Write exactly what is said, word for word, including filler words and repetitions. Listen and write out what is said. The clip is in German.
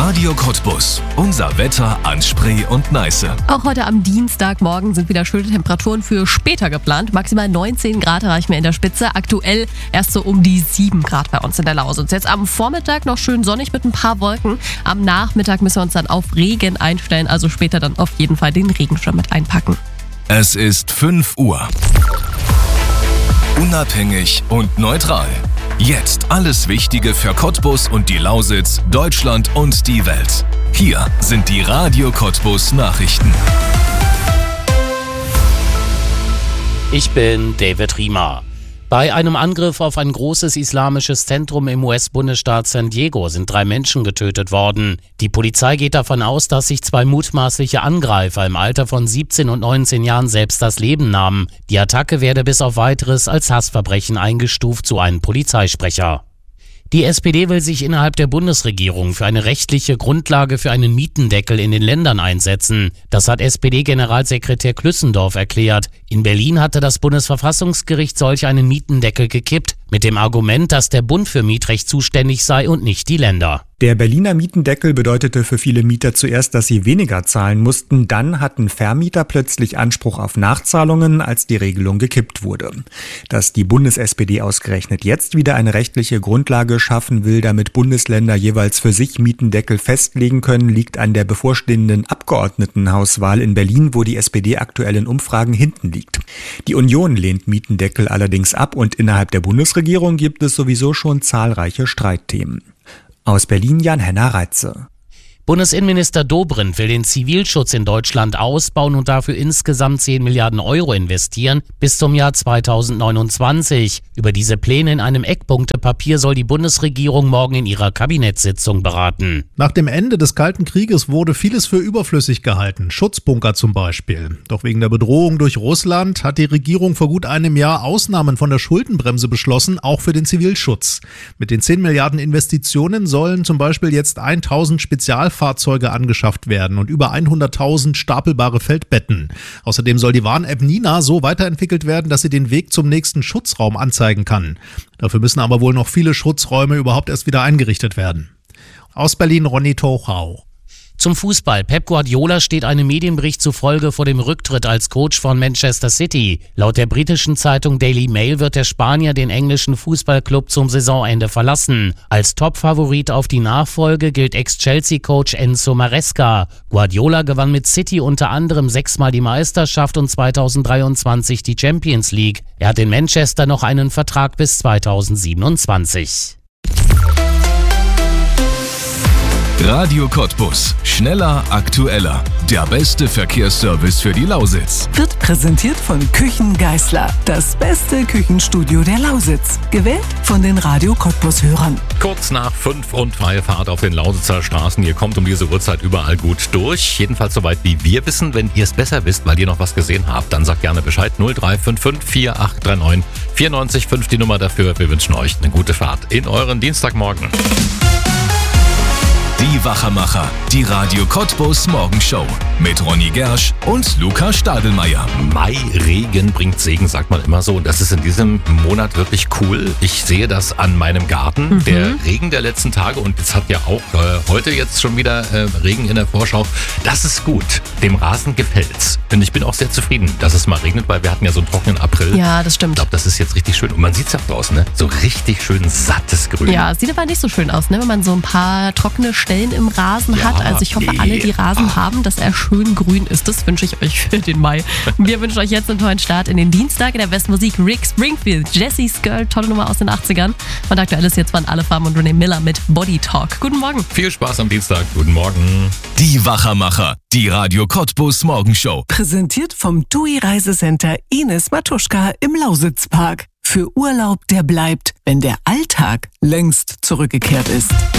Radio Cottbus. Unser Wetter an Spree und Neiße. Auch heute am Dienstagmorgen sind wieder schöne Temperaturen für später geplant. Maximal neunzehn Grad erreichen wir in der Spitze. Aktuell erst so um die sieben Grad bei uns in der Lausitz. Jetzt am Vormittag noch schön sonnig mit ein paar Wolken. Am Nachmittag müssen wir uns dann auf Regen einstellen. Also später dann auf jeden Fall den Regenschirm mit einpacken. Es ist fünf Uhr. Unabhängig und neutral. Jetzt alles Wichtige für Cottbus und die Lausitz, Deutschland und die Welt. Hier sind die Radio Cottbus Nachrichten. Ich bin David Riemer. Bei einem Angriff auf ein großes islamisches Zentrum im U S-Bundesstaat San Diego sind drei Menschen getötet worden. Die Polizei geht davon aus, dass sich zwei mutmaßliche Angreifer im Alter von siebzehn und neunzehn Jahren selbst das Leben nahmen. Die Attacke werde bis auf Weiteres als Hassverbrechen eingestuft, so ein Polizeisprecher. Die S P D will sich innerhalb der Bundesregierung für eine rechtliche Grundlage für einen Mietendeckel in den Ländern einsetzen. Das hat S P D-Generalsekretär Klüssendorf erklärt. In Berlin hatte das Bundesverfassungsgericht solch einen Mietendeckel gekippt, mit dem Argument, dass der Bund für Mietrecht zuständig sei und nicht die Länder. Der Berliner Mietendeckel bedeutete für viele Mieter zuerst, dass sie weniger zahlen mussten. Dann hatten Vermieter plötzlich Anspruch auf Nachzahlungen, als die Regelung gekippt wurde. Dass die Bundes-S P D ausgerechnet jetzt wieder eine rechtliche Grundlage schaffen will, damit Bundesländer jeweils für sich Mietendeckel festlegen können, liegt an der bevorstehenden Abgeordnetenhauswahl in Berlin, wo die S P D aktuell in Umfragen hinten liegt. Die Union lehnt Mietendeckel allerdings ab und innerhalb der Bundesregierung gibt es sowieso schon zahlreiche Streitthemen. Aus Berlin Jan-Henner Reitze. Bundesinnenminister Dobrindt will den Zivilschutz in Deutschland ausbauen und dafür insgesamt zehn Milliarden Euro investieren bis zum Jahr zweitausendneunundzwanzig. Über diese Pläne in einem Eckpunktepapier soll die Bundesregierung morgen in ihrer Kabinettssitzung beraten. Nach dem Ende des Kalten Krieges wurde vieles für überflüssig gehalten, Schutzbunker zum Beispiel. Doch wegen der Bedrohung durch Russland hat die Regierung vor gut einem Jahr Ausnahmen von der Schuldenbremse beschlossen, auch für den Zivilschutz. Mit den zehn Milliarden Investitionen sollen zum Beispiel jetzt tausend Spezialfahrzeuge Fahrzeuge angeschafft werden und über hunderttausend stapelbare Feldbetten. Außerdem soll die Warn-App Nina so weiterentwickelt werden, dass sie den Weg zum nächsten Schutzraum anzeigen kann. Dafür müssen aber wohl noch viele Schutzräume überhaupt erst wieder eingerichtet werden. Aus Berlin Ronny Tochau. Zum Fußball. Pep Guardiola steht einem Medienbericht zufolge vor dem Rücktritt als Coach von Manchester City. Laut der britischen Zeitung Daily Mail wird der Spanier den englischen Fußballclub zum Saisonende verlassen. Als Topfavorit auf die Nachfolge gilt Ex-Chelsea-Coach Enzo Maresca. Guardiola gewann mit City unter anderem sechsmal die Meisterschaft und zweitausenddreiundzwanzig die Champions League. Er hat in Manchester noch einen Vertrag bis zweitausendsiebenundzwanzig. Radio Cottbus. Schneller, aktueller. Der beste Verkehrsservice für die Lausitz. Wird präsentiert von Küchen Geisler. Das beste Küchenstudio der Lausitz. Gewählt von den Radio Cottbus-Hörern. Kurz nach fünf und freie Fahrt auf den Lausitzer Straßen. Ihr kommt um diese Uhrzeit überall gut durch. Jedenfalls soweit wie wir wissen. Wenn ihr es besser wisst, weil ihr noch was gesehen habt, dann sagt gerne Bescheid. null drei fünf fünf vier acht drei neun vier neun fünf die Nummer dafür. Wir wünschen euch eine gute Fahrt in euren Dienstagmorgen. Die Wachermacher, die Radio Cottbus Morgenshow mit Ronny Gersch und Luca Stadelmeier. Mai-Regen bringt Segen, sagt man immer so. Und das ist in diesem Monat wirklich cool. Ich sehe das an meinem Garten. Mhm. Der Regen der letzten Tage, und es hat ja auch äh, heute jetzt schon wieder äh, Regen in der Vorschau. Das ist gut. Dem Rasen gefällt's. Und ich bin auch sehr zufrieden, dass es mal regnet, weil wir hatten ja so einen trockenen April. Ja, das stimmt. Ich glaube, das ist jetzt richtig schön. Und man sieht es ja auch draußen, ne? So richtig schön sattes Grün. Ja, es sieht aber nicht so schön aus, ne? Wenn man so ein paar trockene Stellen im Rasen Ja, hat. Also ich hoffe, nee. alle, die Rasen haben, dass er schön grün ist. Das wünsche ich euch für den Mai. Wir wünschen euch jetzt einen tollen Start in den Dienstag. In der besten Musik Rick Springfield, Jesse's Girl, tolle Nummer aus den achtzigern. Und aktuell ist jetzt von Alle Farben und Renee Miller mit Body Talk. Guten Morgen. Viel Spaß am Dienstag. Guten Morgen. Die Wachermacher, die Radio Cottbus Morgenshow. Präsentiert vom T U I Reisecenter Ines Matuschka im Lausitzpark. Für Urlaub, der bleibt, wenn der Alltag längst zurückgekehrt ist.